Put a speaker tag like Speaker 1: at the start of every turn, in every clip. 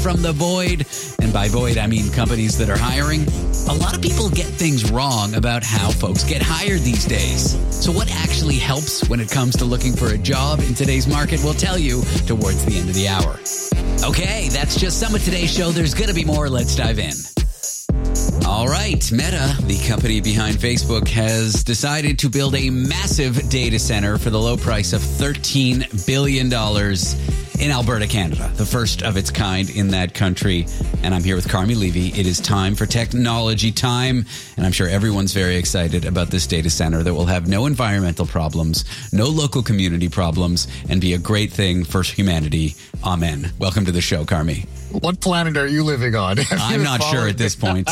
Speaker 1: from the void. And by void, I mean companies that are hiring. A lot of people get things wrong about how folks get hired these days. So what actually helps when it comes to looking for a job in today's market? We'll tell you towards the end of the hour. Okay, that's just some of today's show. There's going to be more. Let's dive in. All right, Meta, the company behind Facebook, has decided to build a massive data center for the low price of $13 billion in Alberta, Canada, the first of its kind in that country. And I'm here with Carmi Levy. It is time for technology time, and I'm sure everyone's very excited about this data center that will have no environmental problems, no local community problems, and be a great thing for humanity. Amen. Welcome to the show, Carmi.
Speaker 2: What planet are you living on?
Speaker 1: I'm not sure at this point.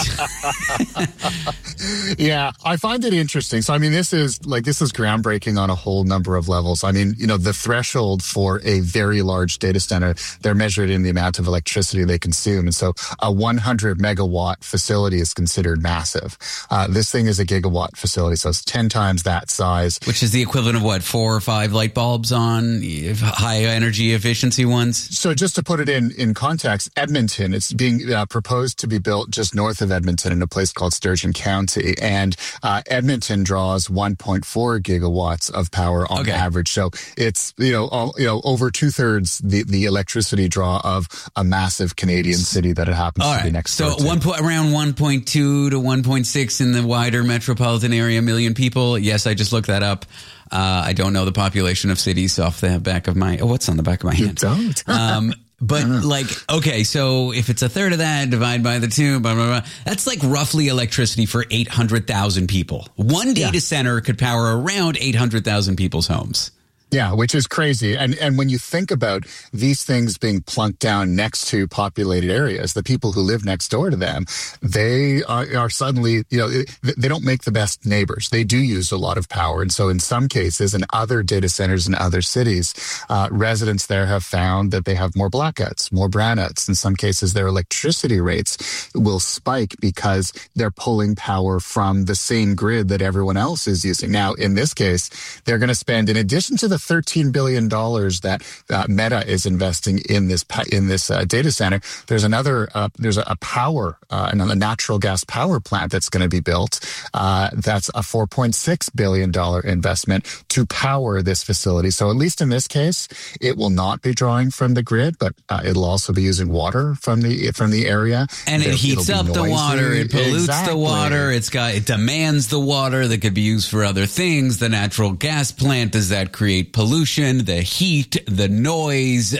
Speaker 2: Yeah, I find it interesting. So, I mean, this is groundbreaking on a whole number of levels. I mean, the threshold for a very large data center, they're measured in the amount of electricity they consume. And so a 100 megawatt facility is considered massive. This thing is a gigawatt facility, so it's 10 times that size.
Speaker 1: Which is the equivalent of what, 4 or 5 light bulbs on high energy efficiency ones?
Speaker 2: So just to put it in context, Edmonton, it's being proposed to be built just north of Edmonton in a place called Sturgeon County. And Edmonton draws 1.4 gigawatts of power on average. So it's, over 2/3 the electricity draw of a massive Canadian city that it happens to be next door to.
Speaker 1: So around 1.2 to 1.6 in the wider metropolitan area, million people. Yes, I just looked that up. I don't know the population of cities off the back of my... what's on the back of my hand?
Speaker 2: You don't?
Speaker 1: But so if it's a third of that, divide by the 2, blah, blah, blah, that's like roughly electricity for 800,000 people. One data center could power around 800,000 people's homes.
Speaker 2: Yeah, which is crazy. And when you think about these things being plunked down next to populated areas, the people who live next door to them, they are suddenly, they don't make the best neighbors. They do use a lot of power. And so in some cases, in other data centers in other cities, residents there have found that they have more blackouts, more brownouts. In some cases, their electricity rates will spike because they're pulling power from the same grid that everyone else is using. Now, in this case, they're going to spend, in addition to the $13 billion that Meta is investing in this data center, there's a power, a natural gas power plant that's going to be built. That's a $4.6 billion investment to power this facility. So at least in this case, it will not be drawing from the grid, but it'll also be using water from the area.
Speaker 1: And it heats up the water, it pollutes the water, it demands the water that could be used for other things. The natural gas plant, does that create pollution, the heat, the noise,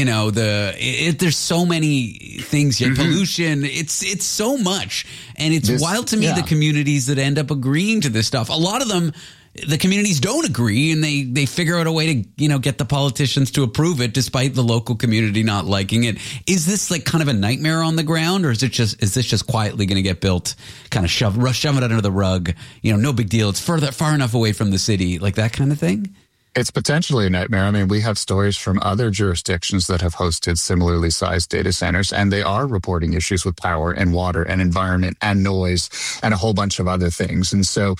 Speaker 1: there's so many things here. Pollution, it's so much. And it's wild to me, the communities that end up agreeing to this stuff. A lot of them, the communities don't agree, and they figure out a way to, get the politicians to approve it despite the local community not liking it. Is this like kind of a nightmare on the ground, or is this just quietly going to get built, kind of shove it under the rug? No big deal. It's far enough away from the city, like that kind of thing?
Speaker 2: It's potentially a nightmare. I mean, we have stories from other jurisdictions that have hosted similarly sized data centers, and they are reporting issues with power and water and environment and noise and a whole bunch of other things. And so,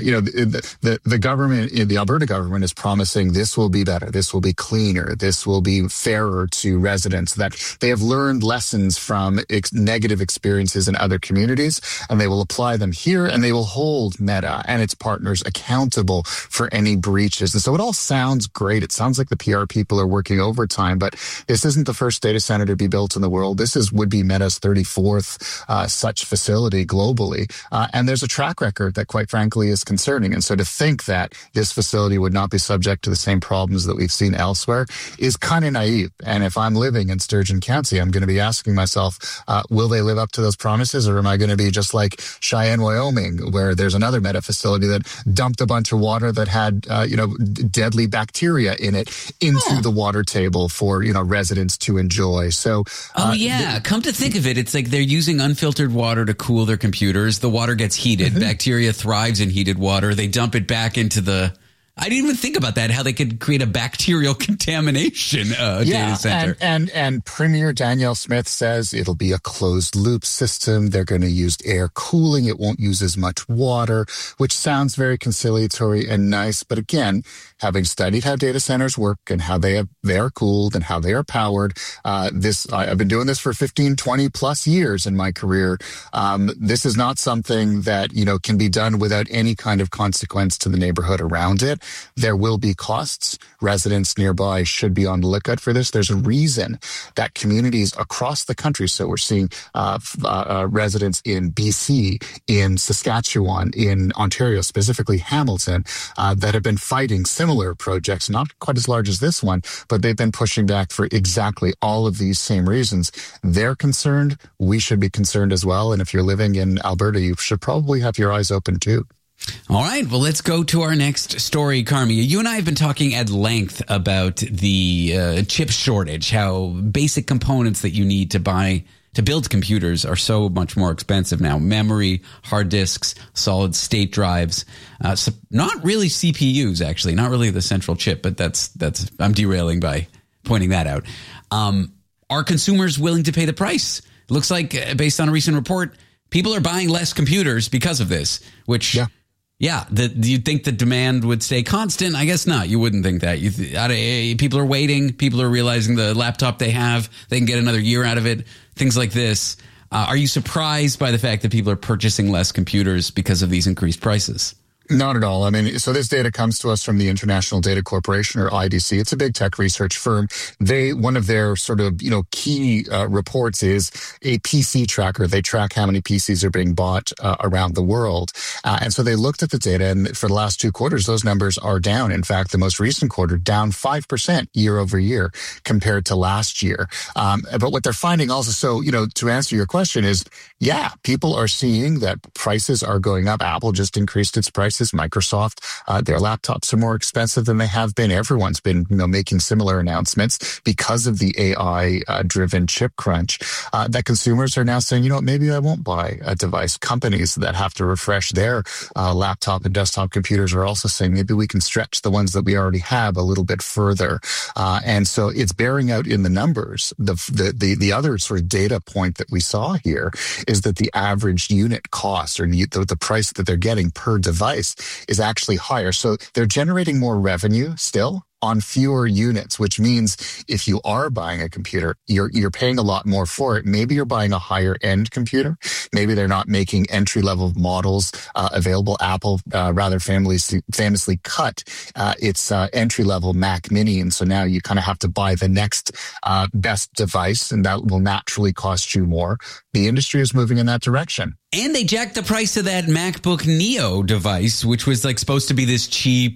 Speaker 2: the government, the Alberta government is promising this will be better, this will be cleaner, this will be fairer to residents, that they have learned lessons from negative experiences in other communities, and they will apply them here, and they will hold Meta and its partners accountable for any breaches. And so it all sounds great. It sounds like the PR people are working overtime, but this isn't the first data center to be built in the world. This would be Meta's 34th such facility globally. And there's a track record that, quite frankly, is concerning. And so to think that this facility would not be subject to the same problems that we've seen elsewhere is kind of naive. And if I'm living in Sturgeon County, I'm going to be asking myself, will they live up to those promises? Or am I going to be just like Cheyenne, Wyoming, where there's another Meta facility that dumped a bunch of water that had, deadly bacteria in it into the water table for, residents to enjoy. So,
Speaker 1: come to think of it, it's like they're using unfiltered water to cool their computers. The water gets heated. Bacteria thrives in heated water. They dump it back into the I didn't even think about that, how they could create a bacterial contamination data center.
Speaker 2: And Premier Danielle Smith says it'll be a closed loop system. They're going to use air cooling. It won't use as much water, which sounds very conciliatory and nice. But again, having studied how data centers work and how they are cooled and how they are powered, I've been doing this for 15, 20 plus years in my career. This is not something that, can be done without any kind of consequence to the neighborhood around it. There will be costs. Residents nearby should be on the lookout for this. There's a reason that communities across the country, so we're seeing residents in BC, in Saskatchewan, in Ontario, specifically Hamilton, that have been fighting similar projects, not quite as large as this one, but they've been pushing back for exactly all of these same reasons. They're concerned. We should be concerned as well. And if you're living in Alberta, you should probably have your eyes open too.
Speaker 1: All right. Well, let's go to our next story, Carmi. You and I have been talking at length about the chip shortage, how basic components that you need to buy to build computers are so much more expensive now. Memory, hard disks, solid state drives, so not really CPUs, actually, not really the central chip, but that's I'm derailing by pointing that out. Are consumers willing to pay the price? It looks like, based on a recent report, people are buying less computers because of this, which... Yeah, do you think the demand would stay constant? I guess not. You wouldn't think that. People are waiting. People are realizing the laptop they have, they can get another year out of it. Things like this. Are you surprised by the fact that people are purchasing less computers because of these increased prices?
Speaker 2: Not at all. I mean, so this data comes to us from the International Data Corporation, or IDC. It's a big tech research firm. One of their sort of, key reports is a PC tracker. They track how many PCs are being bought around the world. And so they looked at the data, and for the last 2 quarters, those numbers are down. In fact, the most recent quarter, down 5% year over year compared to last year. But what they're finding also, so, to answer your question is, yeah, people are seeing that prices are going up. Apple just increased its price. Microsoft, their laptops are more expensive than they have been. Everyone's been, making similar announcements because of the AI-driven chip crunch. That consumers are now saying, maybe I won't buy a device. Companies that have to refresh their laptop and desktop computers are also saying maybe we can stretch the ones that we already have a little bit further. And so it's bearing out in the numbers. The other sort of data point that we saw here is that the average unit cost, or the price that they're getting per device, is actually higher. So they're generating more revenue still on fewer units, which means if you are buying a computer, you're paying a lot more for it. Maybe you're buying a higher end computer. Maybe they're not making entry level models available. Apple rather famously cut its entry level Mac Mini, and so now you kind of have to buy the next best device, and that will naturally cost you more. The industry is moving in that direction.
Speaker 1: And they jacked the price of that MacBook Neo device, which was like supposed to be this cheap,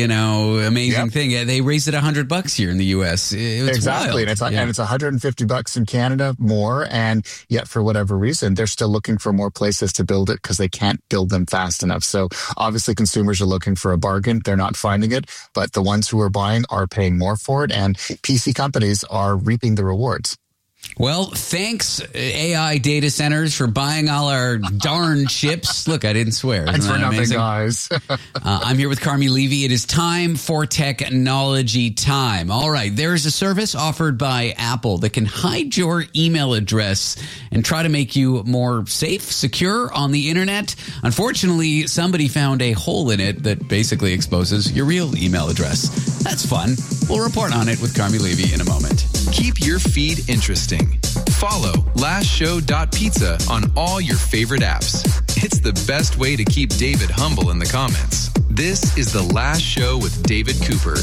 Speaker 1: amazing thing. They raised it $100 here in the U.S.
Speaker 2: Exactly.
Speaker 1: Wild.
Speaker 2: And it's $150 in Canada more. And yet, for whatever reason, they're still looking for more places to build it because they can't build them fast enough. So obviously consumers are looking for a bargain. They're not finding it, but the ones who are buying are paying more for it. And PC companies are reaping the rewards.
Speaker 1: Well, thanks, AI data centers, for buying all our darn chips. Look, I didn't swear.
Speaker 2: Thanks for nothing, guys.
Speaker 1: I'm here with Carmi Levy. It is time for technology time. All right. There is a service offered by Apple that can hide your email address and try to make you more safe, secure on the internet. Unfortunately, somebody found a hole in it that basically exposes your real email address. That's fun. We'll report on it with Carmi Levy in a moment.
Speaker 3: Keep your feed interesting. Follow lastshow.pizza on all your favorite apps. It's the best way to keep David humble in the comments. This is The Last Show with David Cooper.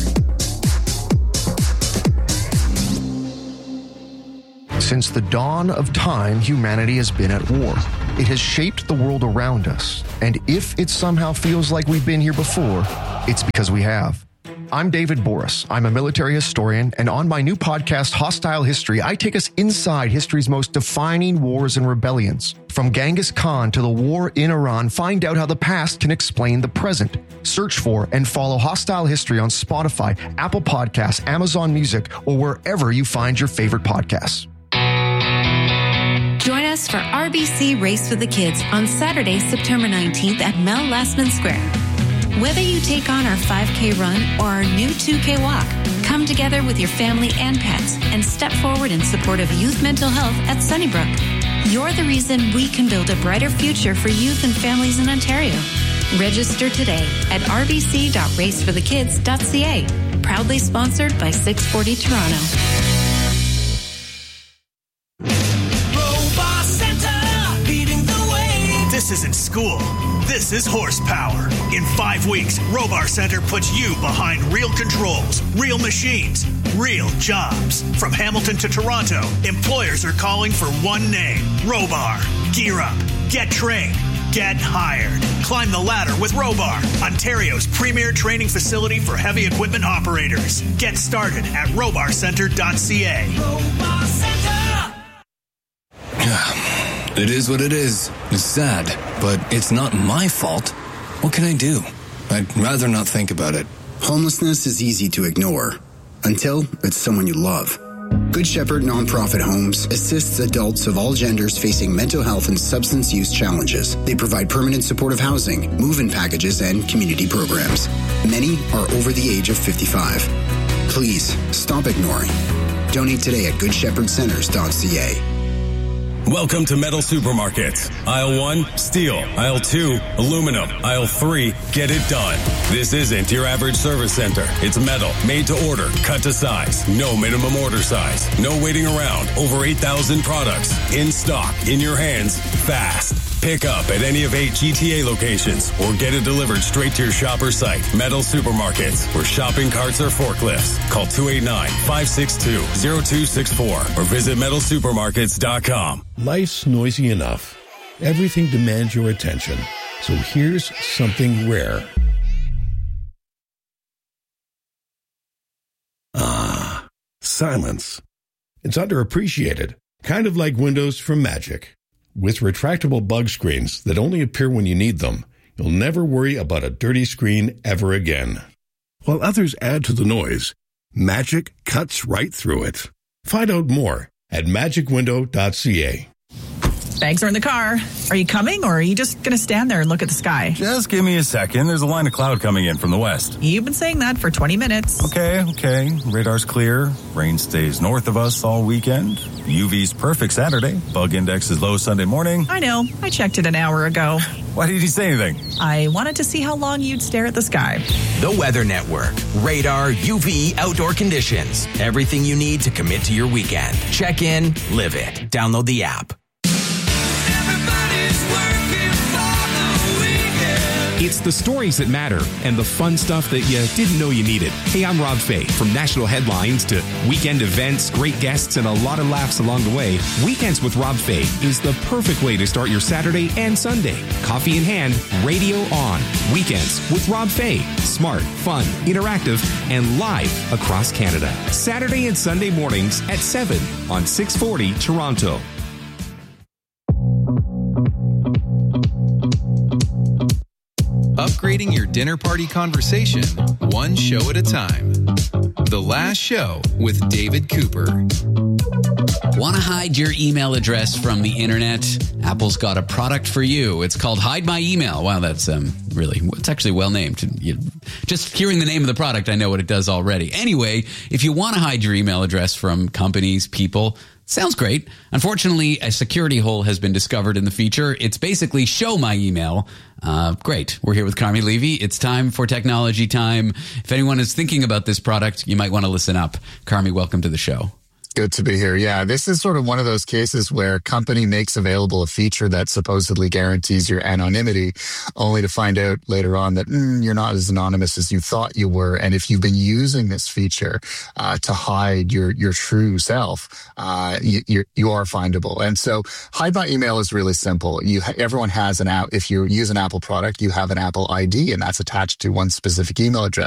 Speaker 4: Since the dawn of time, humanity has been at war. It has shaped the world around us. And if it somehow feels like we've been here before, it's because we have. I'm David Boris. I'm a military historian, and on my new podcast, Hostile History, I take us inside history's most defining wars and rebellions. From Genghis Khan to the war in Iran, find out how the past can explain the present. Search for and follow Hostile History on Spotify, Apple Podcasts, Amazon Music, or wherever you find your favorite podcasts.
Speaker 5: Join us for RBC Race with the Kids on Saturday, September 19th at Mel Lastman Square. Whether you take on our 5K run or our new 2K walk, come together with your family and pets and step forward in support of youth mental health at Sunnybrook. You're the reason we can build a brighter future for youth and families in Ontario. Register today at rbc.raceforthekids.ca. Proudly sponsored by 640 Toronto.
Speaker 6: Robot Center, leading the way. This isn't school. This is horsepower. In 5 weeks, Robar Center puts you behind real controls, real machines, real jobs. From Hamilton to Toronto, employers are calling for one name, Robar. Gear up, get trained, get hired. Climb the ladder with Robar, Ontario's premier training facility for heavy equipment operators. Get started at robarcenter.ca. Robar Center!
Speaker 7: It is what it is. It's sad, but it's not my fault. What can I do? I'd rather not think about it.
Speaker 8: Homelessness is easy to ignore until it's someone you love. Good Shepherd Nonprofit Homes assists adults of all genders facing mental health and substance use challenges. They provide permanent supportive housing, move-in packages, and community programs. Many are over the age of 55. Please stop ignoring. Donate today at goodshepherdcenters.ca.
Speaker 9: Welcome to Metal Supermarkets. Aisle 1, steel. Aisle 2, aluminum. Aisle 3, get it done. This isn't your average service center. It's metal, made to order, cut to size. No minimum order size. No waiting around. Over 8,000 products. In stock, in your hands, fast. Pick up at any of 8 GTA locations or get it delivered straight to your shop or site. Metal Supermarkets, where shopping carts are forklifts. Call 289-562-0264 or visit metalsupermarkets.com.
Speaker 10: Life's noisy enough. Everything demands your attention. So here's something rare. Ah, silence. It's underappreciated, kind of like Windows from Magic. With retractable bug screens that only appear when you need them, you'll never worry about a dirty screen ever again. While others add to the noise, Magic cuts right through it. Find out more at magicwindow.ca.
Speaker 11: Bags are in the car. Are you coming, or are you just going to stand there and look at the sky?
Speaker 9: Just give me a second. There's a line of cloud coming in from the west.
Speaker 11: You've been saying that for 20 minutes.
Speaker 9: Okay. Radar's clear. Rain stays north of us all weekend. UV's perfect Saturday. Bug index is low Sunday morning.
Speaker 11: I know. I checked it an hour ago.
Speaker 9: Why did you say anything?
Speaker 11: I wanted to see how long you'd stare at the sky.
Speaker 12: The Weather Network. Radar, UV, outdoor conditions. Everything you need to commit to your weekend. Check in, live it. Download the app.
Speaker 13: It's the stories that matter and the fun stuff that you didn't know you needed. Hey, I'm Rob Fay. From national headlines to weekend events, great guests, and a lot of laughs along the way, Weekends with Rob Fay is the perfect way to start your Saturday and Sunday. Coffee in hand, radio on. Weekends with Rob Fay. Smart, fun, interactive, and live across Canada. Saturday and Sunday mornings at 7 on 640 Toronto.
Speaker 3: Upgrading your dinner party conversation, one show at a time. The Last Show with David Cooper.
Speaker 1: Want to hide your email address from the internet? Apple's got a product for you. It's called Hide My Email. Wow, that's it's actually well named. Just hearing the name of the product, I know what it does already. Anyway, if you want to hide your email address from companies, people, sounds great. Unfortunately, a security hole has been discovered in the feature. It's basically show my email. Great. We're here with Carmi Levy. It's time for technology time. If anyone is thinking about this product, you might want to listen up. Carmi, welcome to the show.
Speaker 2: Good to be here. Yeah, this is sort of one of those cases where a company makes available a feature that supposedly guarantees your anonymity, only to find out later on that you're not as anonymous as you thought you were. And if you've been using this feature to hide your true self, you are findable. And so Hide My Email is really simple. Everyone has an app. If you use an Apple product, you have an Apple ID, and that's attached to one specific email address.